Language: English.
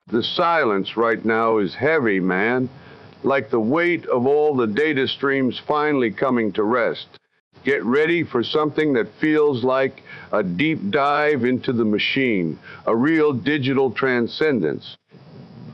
The silence right now is heavy, man, like the weight of all the data streams finally coming to rest. Get ready for something that feels like a deep dive into the machine, a real digital transcendence.